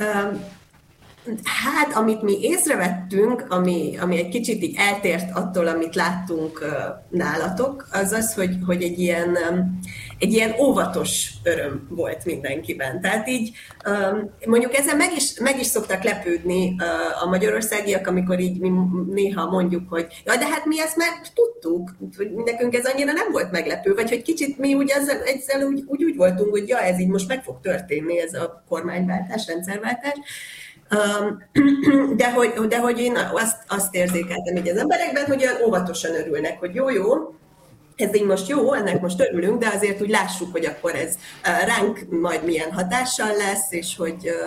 Hát, amit mi észrevettünk, ami egy kicsit így eltért attól, amit láttunk nálatok, az az, hogy egy ilyen óvatos öröm volt mindenkiben. Tehát így mondjuk ezzel meg is szoktak lepődni a magyarországiak, amikor így mi néha mondjuk, hogy ja, de hát mi ezt már tudtuk, hogy nekünk ez annyira nem volt meglepő, vagy hogy kicsit mi ezzel úgy voltunk, hogy ja, ez így most meg fog történni, ez a kormányváltás, rendszerváltás. De hogy én azt érzékeltem így az emberekben, hogy olyan óvatosan örülnek, hogy jó, ez így most jó, ennek most örülünk, de azért úgy lássuk, hogy akkor ez ránk majd milyen hatással lesz, és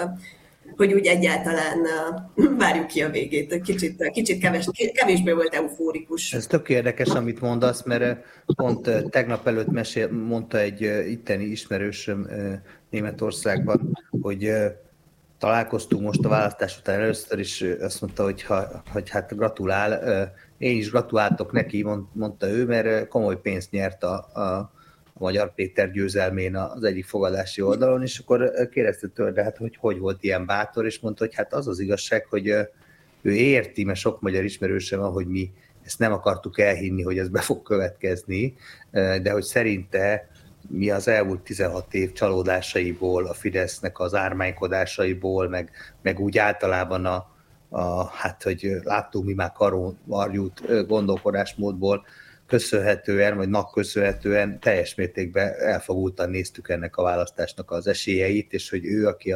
hogy úgy egyáltalán várjuk ki a végét. Kicsit kevésbé volt eufórikus. Ez tök érdekes, amit mondasz, mert pont tegnap előtt mondta egy itteni ismerősöm Németországban, hogy találkoztunk most a választás után először, és azt mondta, hogy hát gratulál. Én is gratuláltok neki, mondta ő, mert komoly pénzt nyert a Magyar Péter győzelmén az egyik fogadási oldalon, és akkor kérdezte tőle, de hát hogy volt ilyen bátor, és mondta, hogy hát az igazság, hogy ő érti, mert sok magyar ismerőse van, hogy mi ezt nem akartuk elhinni, hogy ez be fog következni, de hogy szerinte mi az elmúlt 16 év csalódásaiból, a Fidesznek az ármánykodásaiból, meg úgy általában hát, hogy láttunk mi már karjút gondolkodásmódból köszönhetően, vagy köszönhetően teljes mértékben elfogultan néztük ennek a választásnak az esélyeit, és hogy ő, aki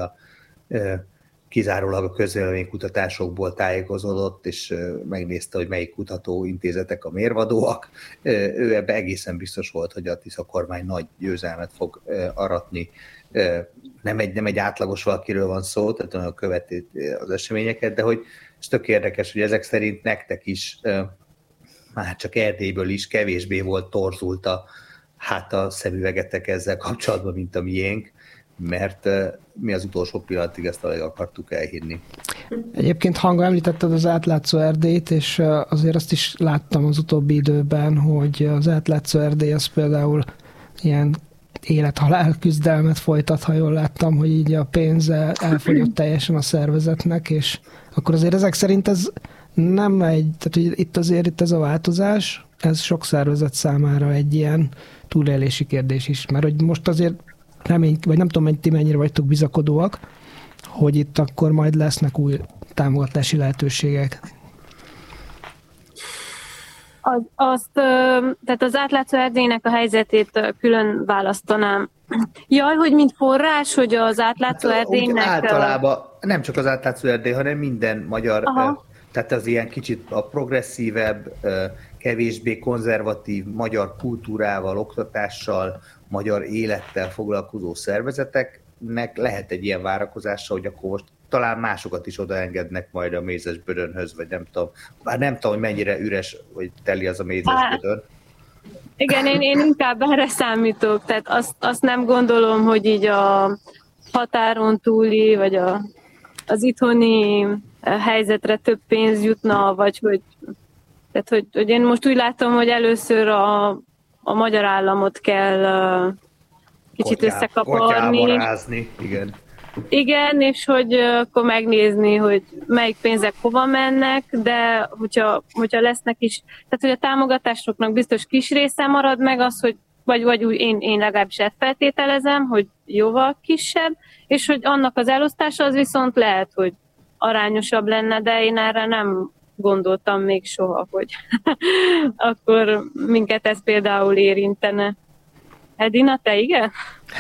kizárólag a közvéleménykutatásokból tájékozódott, és megnézte, hogy melyik kutatóintézetek a mérvadóak. Ő ebben egészen biztos volt, hogy a Tisza kormány nagy győzelmet fog aratni. Nem egy átlagos valakiről van szó, tehát olyan követi az eseményeket, de hogy ez tök érdekes, hogy ezek szerint nektek is, már csak Erdélyből is kevésbé volt torzult a szemüvegetek ezzel kapcsolatban, mint a miénk, mert mi az utolsó pillanatig ezt alig akartuk elhinni. Egyébként Hanga, említetted az átlátszó Erdélyt, és azért azt is láttam az utóbbi időben, hogy az átlátszó Erdély az például ilyen élet-halál küzdelmet folytat, ha jól láttam, hogy így a pénze elfogyott teljesen a szervezetnek, és akkor azért ezek szerint ez nem tehát itt ez a változás, ez sok szervezet számára egy ilyen túlélési kérdés is, mert hogy most azért vagy nem tudom, hogy ti mennyire vagytok bizakodóak, hogy itt akkor majd lesznek új támogatási lehetőségek. Tehát az átlátszó Erdélynek a helyzetét külön választanám. Jaj, hogy mint forrás, hogy az átlátszó Erdélynek... Általában nem csak az átlátszó Erdély, hanem minden magyar, tehát az ilyen kicsit a progresszívebb, kevésbé konzervatív magyar kultúrával, oktatással, magyar élettel foglalkozó szervezeteknek lehet egy ilyen várakozása, hogy akkor most talán másokat is odaengednek majd a Mézesbödönhöz, vagy nem tudom. Bár nem tudom, hogy mennyire üres, vagy teli az a Mézesbödön. Igen, én inkább erre számítok. Tehát azt nem gondolom, hogy így a határon túli, vagy az itthoni helyzetre több pénz jutna, vagy hogy én most úgy látom, hogy először a magyar államot kell kicsit összekaparni. Igen. Igen, és hogy akkor megnézni, hogy melyik pénzek hova mennek, de hogyha lesznek is, tehát hogy a támogatásoknak biztos kis része marad meg az, hogy vagy úgy én legalábbis ezt feltételezem, hogy jóval kisebb, és hogy annak az elosztása az viszont lehet, hogy arányosabb lenne, de én erre nem gondoltam még soha, hogy akkor minket ez például érintene. Edina, te igen?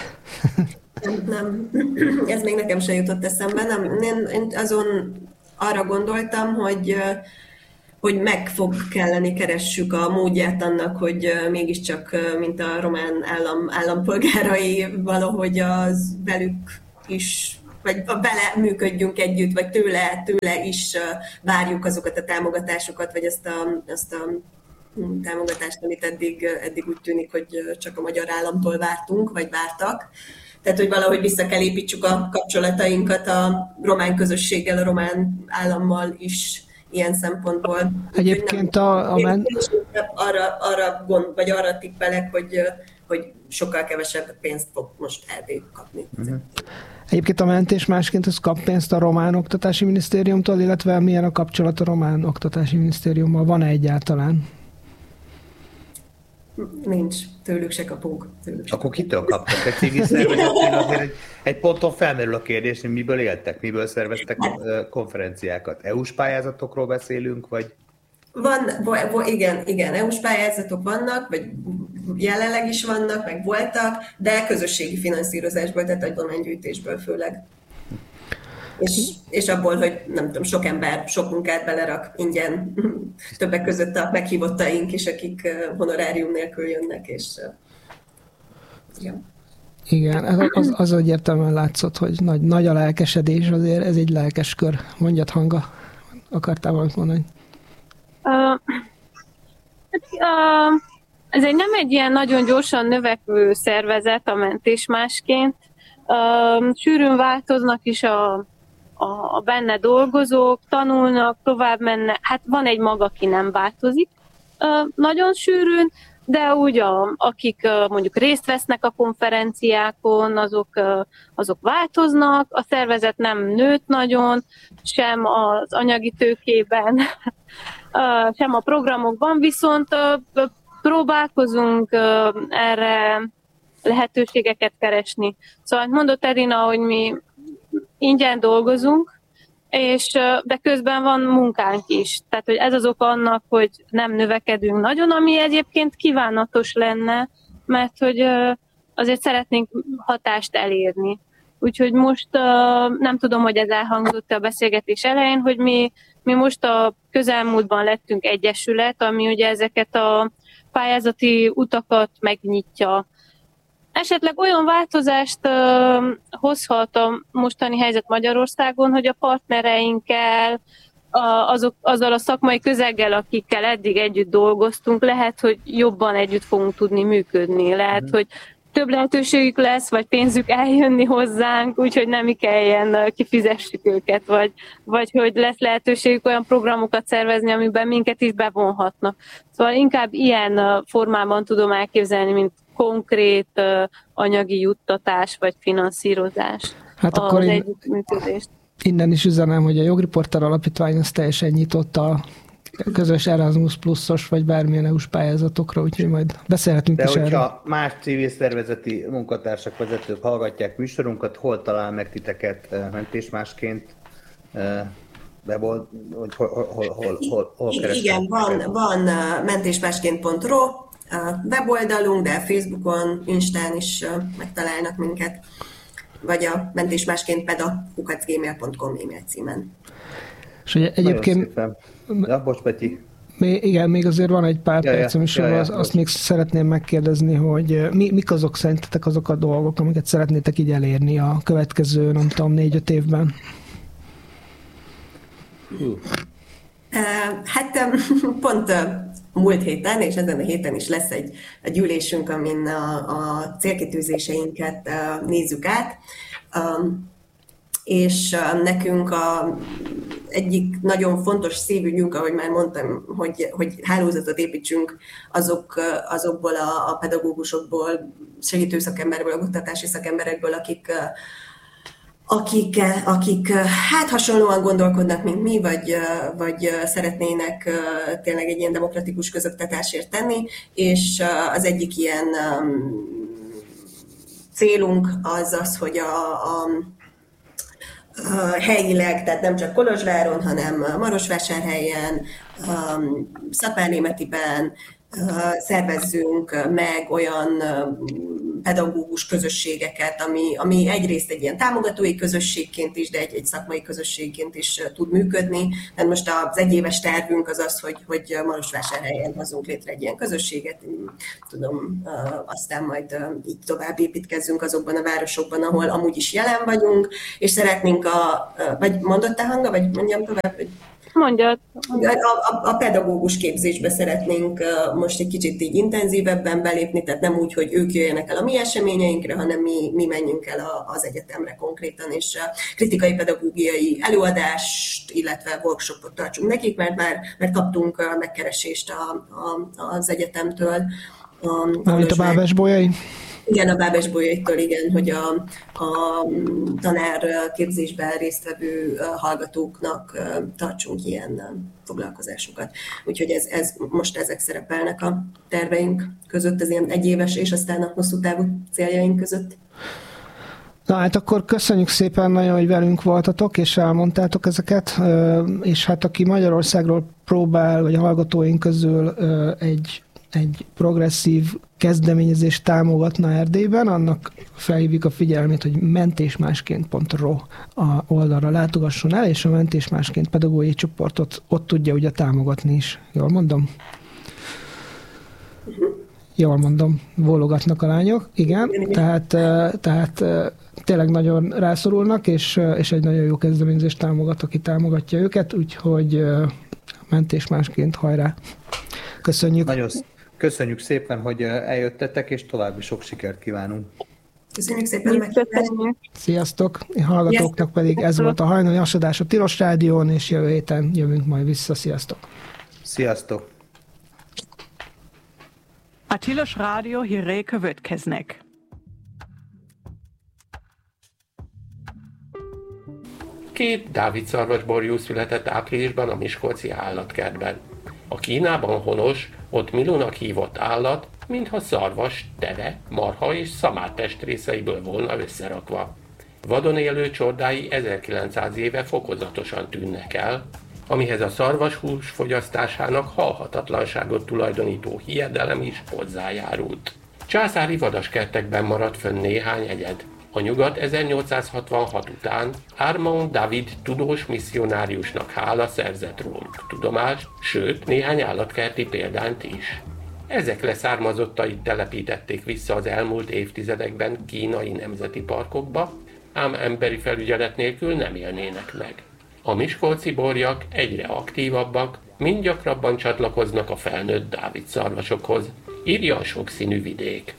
Nem, ez még nekem sem jutott eszembe. Én azon arra gondoltam, hogy kelleni keressük a módját annak, hogy mégiscsak, mint a román állampolgárai, valahogy az velük is, vagy vele működjünk együtt, vagy tőle is várjuk azokat a támogatásokat, vagy azt a támogatást, amit eddig úgy tűnik, hogy csak a magyar államtól vártunk, vagy vártak. Tehát, hogy valahogy vissza kell építsük a kapcsolatainkat a román közösséggel, a román állammal is ilyen szempontból. Egyébként arra tippelek, hogy sokkal kevesebb pénzt fog most LB kapni. Egyébként a Mentés másként az kap pénzt a román oktatási minisztériumtól, illetve milyen a kapcsolat a román oktatási minisztériummal? Van-e egyáltalán? Nincs, tőlük se kapunk. Akkor kitől kaptak egy civil szervezetnél? Azért egy ponton felmerül a kérdés, hogy miből éltek, miből szerveztek konferenciákat. EU-s pályázatokról beszélünk, vagy? Igen, EU-s pályázatok vannak, vagy jelenleg is vannak, meg voltak, de közösségi finanszírozásból, tehát adománygyűjtésből főleg. És abból, hogy nem tudom, sok ember, sok munkát belerak ingyen, többek között a meghívottaink is, akik honorárium nélkül jönnek, és igen, az egyértelműen látszott, hogy nagy a lelkesedés, azért ez egy lelkes kör. Mondjad, Hanga, akartál valamit mondani? Ez nem egy ilyen nagyon gyorsan növekvő szervezet, a Mentés másként. Sűrűn változnak is a benne dolgozók, tanulnak, tovább mennek. Hát van egy mag, aki nem változik nagyon sűrűn, de úgy akik mondjuk részt vesznek a konferenciákon, azok változnak, a szervezet nem nőtt nagyon, sem az anyagi tőkében, sem a programokban, viszont próbálkozunk erre lehetőségeket keresni. Szóval mondott Edina, hogy mi ingyen dolgozunk, de közben van munkánk is. Tehát, hogy ez az oka annak, hogy nem növekedünk nagyon, ami egyébként kívánatos lenne, mert hogy azért szeretnénk hatást elérni. Úgyhogy most nem tudom, hogy ez elhangzott a beszélgetés elején, hogy mi most a közelmúltban lettünk egyesület, ami ugye ezeket a pályázati utakat megnyitja. Esetleg olyan változást hozhat a mostani helyzet Magyarországon, hogy a partnereinkkel, azzal a szakmai közeggel, akikkel eddig együtt dolgoztunk, lehet, hogy jobban együtt fogunk tudni működni. Lehet, hogy több lehetőségük lesz, vagy pénzük eljönni hozzánk, úgyhogy nem kelljen kifizessük őket, vagy hogy lesz lehetőségük olyan programokat szervezni, amiben minket is bevonhatnak. Szóval inkább ilyen formában tudom elképzelni, mint konkrét anyagi juttatás vagy finanszírozás hát az akkor együttműködést. Innen is üzenem, hogy a Jogriporter Alapítvány az teljesen nyitott a közös Erasmus pluszos vagy bármilyen EU-s pályázatokra, úgyhogy majd beszélhetünk is erről. De hogyha más civil szervezeti munkatársak, vezetők hallgatják műsorunkat, hol talál meg titeket Mentés másként? Hol igen, van mentésmásként.ro weboldalunk, de Facebookon, Instán is megtalálnak minket, vagy a mentésmásként.peda@gmail.com e-mail címen. És ugye egyébként... Ja, bocs, Peti. Igen, még azért van egy pár percem is, azt még szeretném megkérdezni, hogy mik azok szerintetek azok a dolgok, amiket szeretnétek így elérni a következő, nem tudom, 4-5 évben? Hát pont múlt héten, és ezen a héten is lesz egy ülésünk, amin a célkitűzéseinket nézzük át. És nekünk egyik nagyon fontos szívügyünk, ahogy már mondtam, hogy hálózatot építsünk azokból a pedagógusokból, segítő szakemberből, oktatási szakemberekből, akik hát hasonlóan gondolkodnak, mint mi, vagy szeretnének tényleg egy ilyen demokratikus közoktatásért tenni, és az egyik ilyen célunk az, hogy a helyileg, tehát nem csak Kolozsváron, hanem Marosvásárhelyen, Szatmárnémetiben szervezzünk meg olyan pedagógus közösségeket, ami egyrészt egy ilyen támogatói közösségként is, de egy szakmai közösségként is tud működni. Tehát most az egyéves tervünk az, hogy Marosvásárhelyen hozunk létre egy ilyen közösséget, tudom, aztán majd így tovább építkezzünk azokban a városokban, ahol amúgy is jelen vagyunk, és szeretnénk vagy mondott te Hanga, vagy mondjam tovább, hogy Mondjad. A pedagógus képzésbe szeretnénk most egy kicsit így intenzívebben belépni, tehát nem úgy, hogy ők jöjjenek el a mi eseményeinkre, hanem mi menjünk el az egyetemre konkrétan, és kritikai pedagógiai előadást, illetve workshopot tartsunk nekik, mert kaptunk megkeresést az egyetemtől. Mint a Bábes Bolyai? Igen, a Bábes Bolyaitól, igen, hogy a tanárképzésben résztvevő hallgatóknak tartsunk ilyen foglalkozásokat. Úgyhogy most ezek szerepelnek a terveink között, az ilyen egyéves és aztán a hosszú távú céljaink között. Na hát akkor köszönjük szépen nagyon, hogy velünk voltatok, és elmondtátok ezeket, és hát aki Magyarországról próbál, vagy a hallgatóink közül egy progresszív kezdeményezést támogatna Erdélyben, annak felhívjuk a figyelmét, hogy mentésmásként.ro a oldalra látogasson el, és a Mentésmásként pedagógiai csoportot ott tudja ugye támogatni is. Jól mondom? Jól mondom, bólogatnak a lányok. Igen, tehát tényleg nagyon rászorulnak, és egy nagyon jó kezdeményezést támogat, aki támogatja őket, úgyhogy Mentésmásként, hajrá! Köszönjük! Nagyon köszönjük szépen, hogy eljöttetek, és további sok sikert kívánunk. Köszönjük szépen meghívást. Sziasztok! Hallgatóknak pedig ez volt a hajnali asadás a Tilos Rádión, és jövő héten jövünk majd vissza. Sziasztok! Sziasztok! A Tilos Rádió hírei következnek. Két dávidszarvasborjú született áprilisban a miskolci állatkertben. A Kínában honos, ott milónak hívott állat, mintha szarvas, teve, marha és szamár testrészeiből volna összerakva. Vadon élő csordái 1900 éve fokozatosan tűnnek el, amihez a szarvashús fogyasztásának halhatatlanságot tulajdonító hiedelem is hozzájárult. Császári vadaskertekben maradt fönn néhány egyed. A nyugat 1866 után Armand David tudós misszionáriusnak hála szerzett róluk tudomást, sőt néhány állatkerti példányt is. Ezek leszármazottait telepítették vissza az elmúlt évtizedekben kínai nemzeti parkokba, ám emberi felügyelet nélkül nem élnének meg. A miskolci borjak egyre aktívabbak, mind gyakrabban csatlakoznak a felnőtt dávidszarvasokhoz, írja a sokszínű vidék.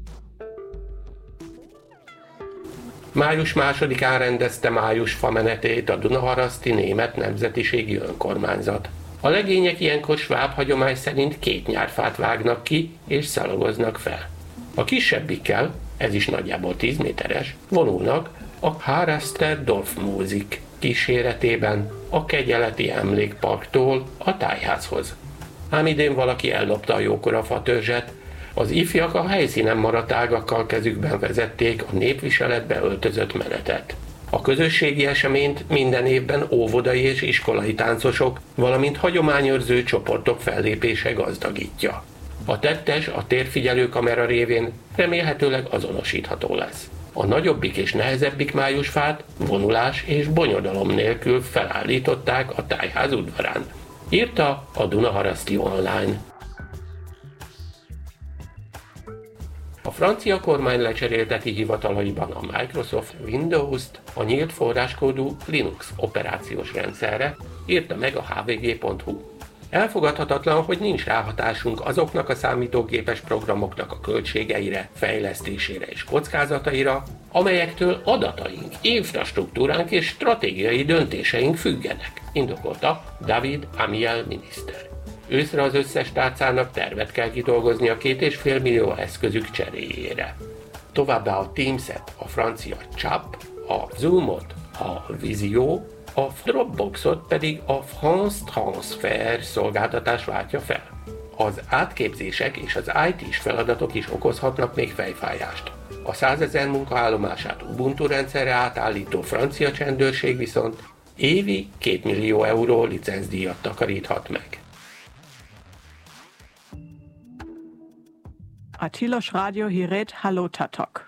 Május 2-án rendezte május famenetét a Dunaharaszti Német Nemzetiségi Önkormányzat. A legények ilyenkor sváb hagyomány szerint 2 nyárfát vágnak ki és szalagoznak fel. A kisebbikkel, ez is nagyjából 10 méteres, vonulnak a Haraszter Dorfmusik kíséretében a Kegyeleti Emlékparktól a tájházhoz. Ám idén valaki ellopta a jókora fatörzset, az ifjak a helyszínen maradt ágakkal kezükben vezették a népviseletbe öltözött menetet. A közösségi eseményt minden évben óvodai és iskolai táncosok, valamint hagyományőrző csoportok fellépése gazdagítja. A tettes a térfigyelő kamera révén remélhetőleg azonosítható lesz. A nagyobbik és nehezebbik májusfát vonulás és bonyodalom nélkül felállították a tájház udvarán, írta a Dunaharaszti Online. A francia kormány lecserélteti hivatalaiban a Microsoft Windows-t a nyílt forráskódú Linux operációs rendszerre, írta meg a hvg.hu. Elfogadhatatlan, hogy nincs ráhatásunk azoknak a számítógépes programoknak a költségeire, fejlesztésére és kockázataira, amelyektől adataink, infrastruktúránk és stratégiai döntéseink függenek, indokolta David Amiel miniszter. Őszre az összes tárcának tervet kell kidolgozni a 2,5 millió eszközük cseréjére. Továbbá a Teams-et, a francia CHAP a Zoomot a Vizio, a Dropboxot pedig a France Transfer szolgáltatás váltja fel. Az átképzések és az IT-s feladatok is okozhatnak még fejfájást. A 100 000 munkaállomását Ubuntu rendszerre átállító francia csendőrség viszont évi 2 millió euró licencdíjat takaríthat meg. A Tilos Rádió hírét hallottatok.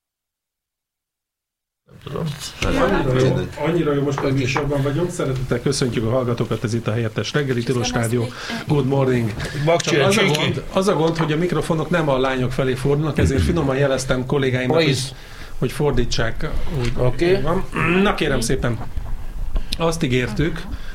Annyira jó, most a műsorban vagyunk. Szeretettel köszöntjük a hallgatókat, ez itt a Helyettes Reggeli, Tilos Rádió. Good morning. Az a gond, hogy a mikrofonok nem a lányok felé fordulnak, ezért finoman jeleztem kollégáimnak, hogy fordítsák. Úgy van. Na kérem szépen, azt ígértük,